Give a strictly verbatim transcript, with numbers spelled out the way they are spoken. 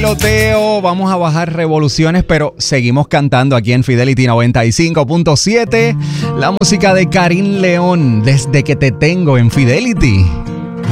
bailoteo, vamos a bajar revoluciones, pero seguimos cantando aquí en Fidelity noventa y cinco punto siete. La música de Karim León, Desde que te tengo en Fidelity.